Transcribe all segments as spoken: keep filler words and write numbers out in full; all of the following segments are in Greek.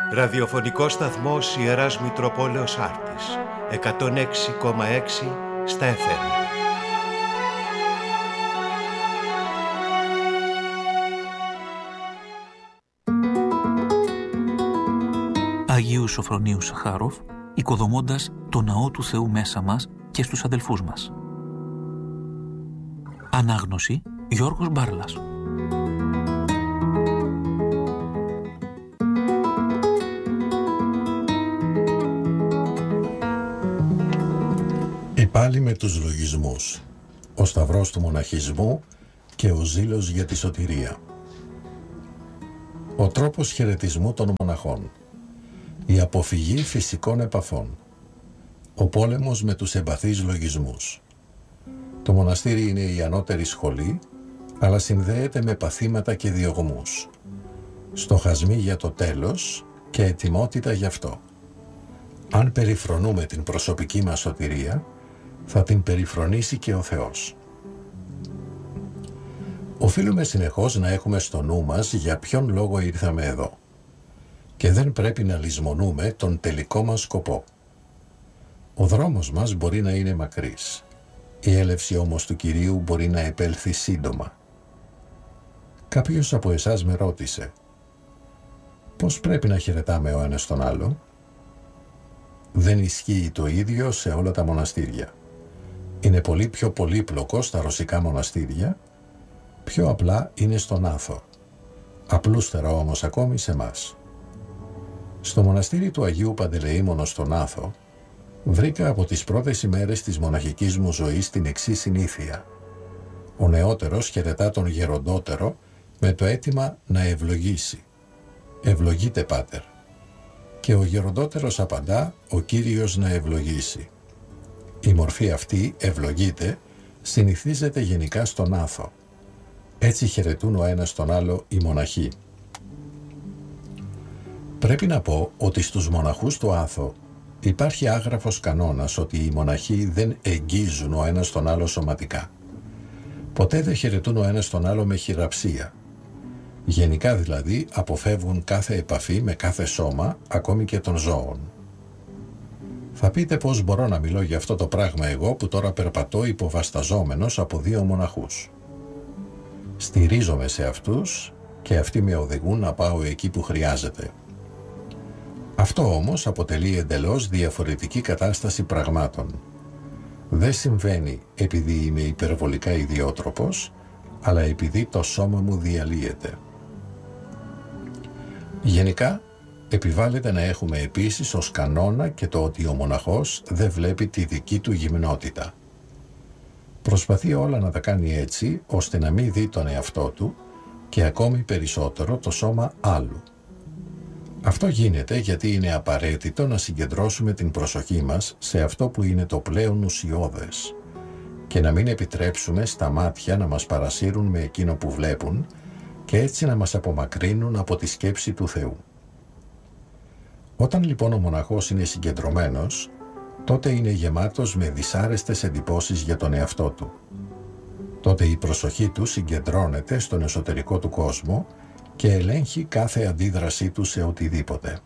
Ραδιοφωνικός σταθμός Ιεράς Μητροπόλεως Άρτης, εκατόν έξι κόμμα έξι στα εφ εμ. Αγίου Σοφρονίου Σαχάροφ, οικοδομώντας το Ναό του Θεού μέσα μας και στους αδελφούς μας. Ανάγνωση Γιώργος Μπάρλας. Πάλι με τους λογισμούς, ο σταυρός του μοναχισμού και ο ζήλος για τη σωτηρία. Ο τρόπος χαιρετισμού των μοναχών, η αποφυγή φυσικών επαφών, ο πόλεμος με τους εμπαθείς λογισμούς. Το μοναστήρι είναι η ανώτερη σχολή, αλλά συνδέεται με παθήματα και διωγμούς, στοχασμοί για το τέλος και ετοιμότητα γι' αυτό. Αν περιφρονούμε την προσωπική μας σωτηρία, θα την περιφρονήσει και ο Θεός. Οφείλουμε συνεχώς να έχουμε στο νου μας για ποιον λόγο ήρθαμε εδώ και δεν πρέπει να λησμονούμε τον τελικό μας σκοπό. Ο δρόμος μας μπορεί να είναι μακρύς, η έλευση όμως του Κυρίου μπορεί να επέλθει σύντομα. Κάποιος από εσάς με ρώτησε, πώς πρέπει να χαιρετάμε ο ένας τον άλλο? Δεν ισχύει το ίδιο σε όλα τα μοναστήρια. Είναι πολύ πιο πολύπλοκο στα ρωσικά μοναστήρια, πιο απλά είναι στον Άθο, απλούστερο όμως ακόμη σε μας. Στο μοναστήρι του Αγίου Παντελεήμονο στον Άθο βρήκα από τις πρώτες ημέρες της μοναχικής μου ζωής την εξής συνήθεια. Ο νεότερος χαιρετά τον γεροντότερο με το αίτημα να ευλογήσει. «Ευλογείτε, Πάτερ». Και ο γεροντότερος απαντά, «Ο Κύριος να ευλογήσει». Η μορφή αυτή, ευλογείται, συνηθίζεται γενικά στον Άθο. Έτσι χαιρετούν ο ένας τον άλλο οι μοναχοί. Πρέπει να πω ότι στους μοναχούς του Άθο υπάρχει άγραφος κανόνας ότι οι μοναχοί δεν εγγίζουν ο ένας τον άλλο σωματικά. Ποτέ δεν χαιρετούν ο ένας τον άλλο με χειραψία. Γενικά δηλαδή αποφεύγουν κάθε επαφή με κάθε σώμα, ακόμη και των ζώων. Θα πείτε πώς μπορώ να μιλώ για αυτό το πράγμα εγώ που τώρα περπατώ υποβασταζόμενος από δύο μοναχούς. Στηρίζομαι σε αυτούς και αυτοί με οδηγούν να πάω εκεί που χρειάζεται. Αυτό όμως αποτελεί εντελώς διαφορετική κατάσταση πραγμάτων. Δεν συμβαίνει επειδή είμαι υπερβολικά ιδιότροπος, αλλά επειδή το σώμα μου διαλύεται. Γενικά, επιβάλλεται να έχουμε επίσης ως κανόνα και το ότι ο μοναχός δεν βλέπει τη δική του γυμνότητα. Προσπαθεί όλα να τα κάνει έτσι, ώστε να μην δει τον εαυτό του και ακόμη περισσότερο το σώμα άλλου. Αυτό γίνεται γιατί είναι απαραίτητο να συγκεντρώσουμε την προσοχή μας σε αυτό που είναι το πλέον ουσιώδες και να μην επιτρέψουμε στα μάτια να μας παρασύρουν με εκείνο που βλέπουν και έτσι να μας απομακρύνουν από τη σκέψη του Θεού. Όταν λοιπόν ο μοναχός είναι συγκεντρωμένος, τότε είναι γεμάτος με δυσάρεστες εντυπώσεις για τον εαυτό του. Τότε η προσοχή του συγκεντρώνεται στον εσωτερικό του κόσμο και ελέγχει κάθε αντίδρασή του σε οτιδήποτε.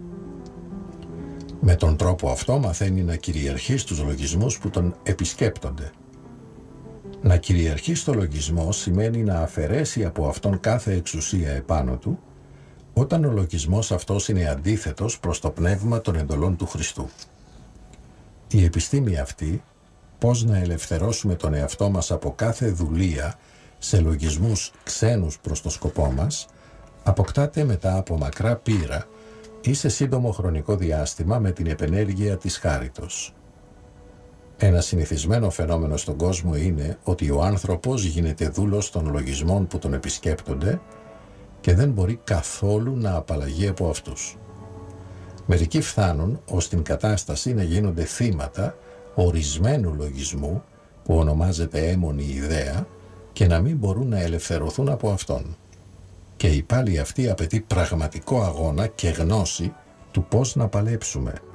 Με τον τρόπο αυτό μαθαίνει να κυριαρχεί στους λογισμούς που τον επισκέπτονται. Να κυριαρχεί στο λογισμό σημαίνει να αφαιρέσει από αυτόν κάθε εξουσία επάνω του, όταν ο λογισμός αυτός είναι αντίθετος προς το πνεύμα των εντολών του Χριστού. Η επιστήμη αυτή, πώς να ελευθερώσουμε τον εαυτό μας από κάθε δουλεία σε λογισμούς ξένους προς το σκοπό μας, αποκτάται μετά από μακρά πείρα ή σε σύντομο χρονικό διάστημα με την επενέργεια της χάριτος. Ένα συνηθισμένο φαινόμενο στον κόσμο είναι ότι ο άνθρωπος γίνεται δούλος των λογισμών που τον επισκέπτονται και δεν μπορεί καθόλου να απαλλαγεί από αυτούς. Μερικοί φτάνουν ως την κατάσταση να γίνονται θύματα ορισμένου λογισμού που ονομάζεται έμμονη ιδέα και να μην μπορούν να ελευθερωθούν από αυτόν. Και η πάλη αυτή απαιτεί πραγματικό αγώνα και γνώση του πώς να παλέψουμε.